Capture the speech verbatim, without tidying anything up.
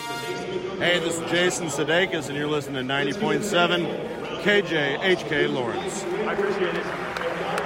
Hey, this is Jason Sudeikis, and you're listening to ninety point seven K J H K Lawrence. I appreciate it.